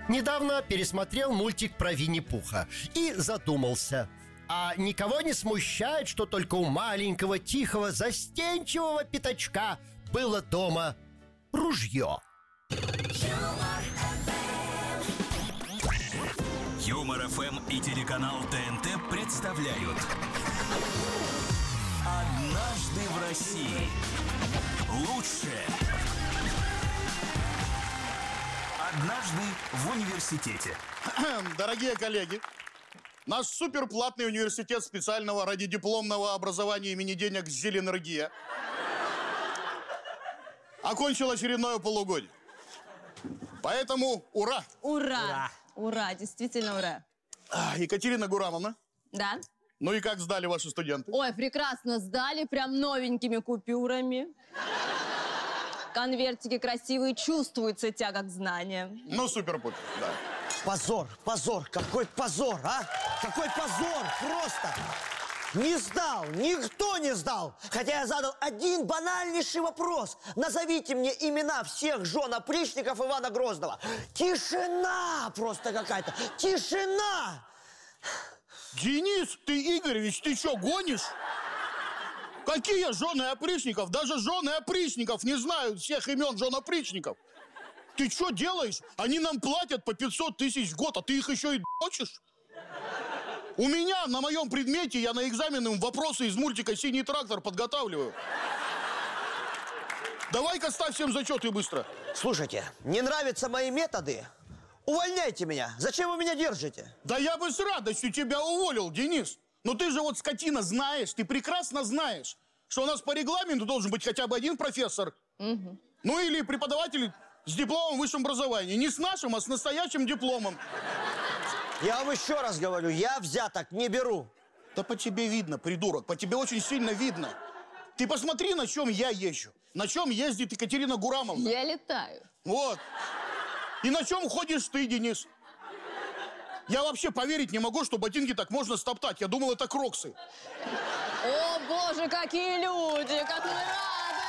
Недавно пересмотрел мультик про Винни-Пуха и задумался. А никого не смущает, что только у маленького, тихого, застенчивого пятачка было дома ружье. Юмор ФМ и телеканал ТНТ представляют «Однажды в России». Лучшее. Однажды в университете. Дорогие коллеги, наш суперплатный университет специального радиодипломного образования имени денег «Зеленергия» окончил очередное полугодие. Поэтому ура! Ура! Ура, действительно ура. Екатерина Гурамовна, Да? ну и как сдали ваши студенты? Ой, прекрасно сдали, прям новенькими купюрами. Конвертики красивые, чувствуется тяга к знаниям. Ну, супер-пупер, да. Позор, позор, какой позор, а? Какой позор, просто! Не сдал, никто не сдал. Хотя я задал один банальнейший вопрос. Назовите мне имена всех жен опричников Ивана Грозного. Тишина просто какая-то, тишина! Денис, ты, Игоревич, ты что, гонишь? Какие жены опричников? Даже жены опричников не знают всех имен жен опричников. Ты что делаешь? Они нам платят по 500 тысяч в год, а ты их еще и дочишь? У меня на моем предмете, я на экзамены вопросы из мультика «Синий трактор» подготавливаю. Давай-ка ставь всем зачеты быстро. Слушайте, не нравятся мои методы? Увольняйте меня. Зачем вы меня держите? Да я бы с радостью тебя уволил, Денис. Но ты же вот, скотина, знаешь, ты прекрасно знаешь, что у нас по регламенту должен быть хотя бы один профессор. Угу. Ну или преподаватель с дипломом в высшем образовании. Не с нашим, а с настоящим дипломом. Я вам еще раз говорю, я взяток не беру. Да по тебе видно, придурок, по тебе очень сильно видно. Ты посмотри, на чем я езжу. На чем ездит Екатерина Гурамовна. Я летаю. Вот. И на чем ходишь ты, Денис? Я вообще поверить не могу, что ботинки так можно стоптать. Я думал, это кроксы. О, боже, какие люди! Как мы рады!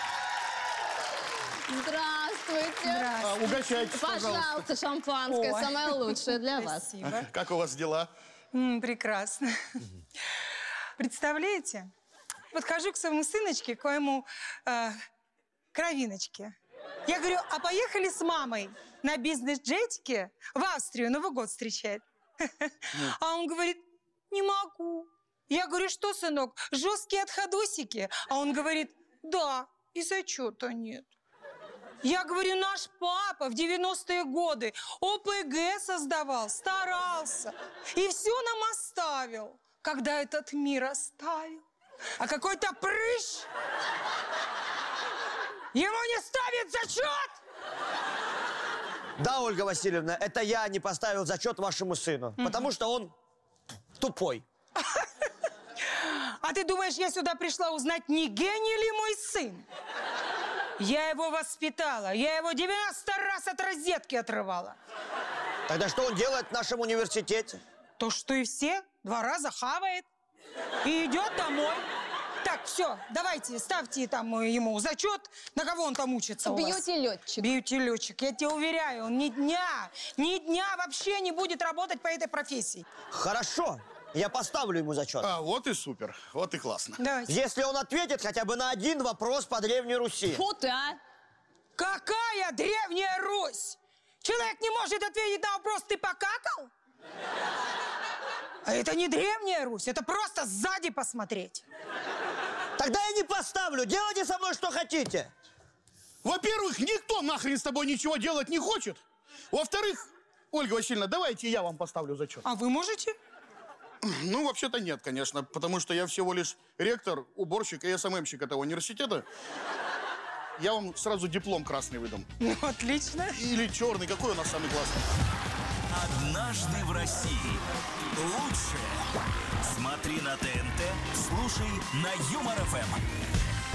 Здравствуйте! Угощайтесь, Пожалуйста, шампанское, Ой. самое лучшее для вас. Спасибо. Как у вас дела? Прекрасно. Представляете? Подхожу к своему сыночке, к моему кровиночке. Я говорю, а поехали с мамой на бизнес-джетике в Австрию Новый год встречать? А он говорит, не могу. Я говорю, что, сынок, жесткие отходосики? А он говорит, да, и зачета нет. Я говорю, наш папа в 90-е годы ОПГ создавал, старался. И все нам оставил, когда этот мир оставил. А какой-то прыщ ему не ставит зачет! Да, Ольга Васильевна, это я не поставил зачет вашему сыну, потому что он тупой. А ты думаешь, я сюда пришла узнать, не гений ли мой сын? Я его воспитала, я его 90 раз от розетки отрывала. Тогда что он делает в нашем университете? То, что и все, 2 раза хавает и идет домой. Так, все, давайте, ставьте там ему зачет, на кого он там учится у вас. Бьюти-летчик. Бьюти-летчик, я тебе уверяю, он ни дня вообще не будет работать по этой профессии. Хорошо, я поставлю ему зачет. Вот и супер, вот и классно. Давайте. Если он ответит хотя бы на один вопрос по Древней Руси. Фу ты, а! Какая Древняя Русь? Человек не может ответить на вопрос, ты покакал? А это не Древняя Русь, это просто сзади посмотреть. Тогда я не поставлю, делайте со мной что хотите. Во-первых, никто нахрен с тобой ничего делать не хочет. Во-вторых, Ольга Васильевна, давайте я вам поставлю зачет. А вы можете? Ну, вообще-то нет, конечно, потому что я всего лишь ректор, уборщик и СММщик этого университета. Я вам сразу диплом красный выдам. Ну, отлично. Или черный, какой у нас самый классный? «Однажды в России». Лучшее. Смотри на ТНТ, слушай на Юмор ФМ.